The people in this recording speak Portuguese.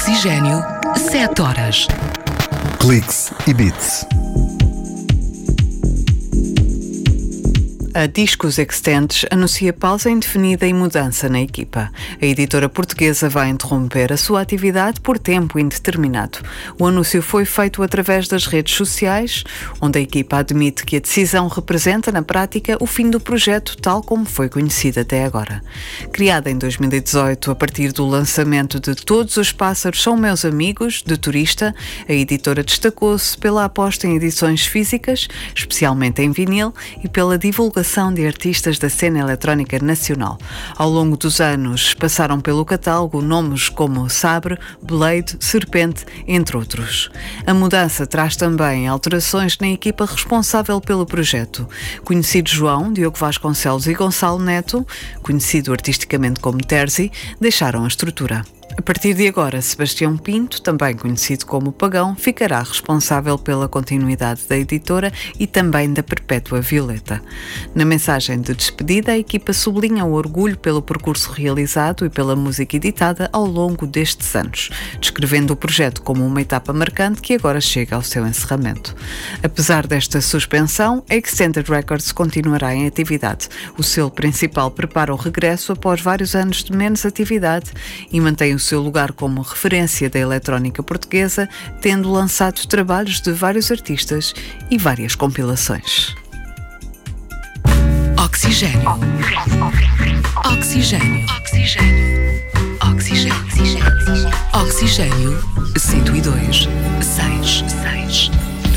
Oxigênio, 7 horas. Cliques e Beats. A Discos Extentes anuncia pausa indefinida e mudança na equipa. A editora portuguesa vai interromper a sua atividade por tempo indeterminado. O anúncio foi feito através das redes sociais, onde a equipa admite que a decisão representa, na prática, o fim do projeto tal como foi conhecido até agora. Criada em 2018 a partir do lançamento de Todos os Pássaros São Meus Amigos, de Turista, a editora destacou-se pela aposta em edições físicas, especialmente em vinil, e pela divulgação de artistas da cena eletrónica nacional. Ao longo dos anos passaram pelo catálogo nomes como Sabre, Blade, Serpente, entre outros. A mudança traz também alterações na equipa responsável pelo projeto. Conhecido João, Diogo Vasconcelos e Gonçalo Neto, conhecido artisticamente como Terzi, deixaram a estrutura. A partir de agora, Sebastião Pinto, também conhecido como Pagão, ficará responsável pela continuidade da editora e também da Perpétua Violeta. Na mensagem de despedida, a equipa sublinha o orgulho pelo percurso realizado e pela música editada ao longo destes anos, descrevendo o projeto como uma etapa marcante que agora chega ao seu encerramento. Apesar desta suspensão, a Extended Records continuará em atividade. O selo principal prepara o regresso após vários anos de menos atividade e mantém o seu lugar como referência da eletrónica portuguesa, tendo lançado trabalhos de vários artistas e várias compilações. Oxigênio. Oxigênio. Oxigênio. Oxigênio. Oxigênio. 102.6.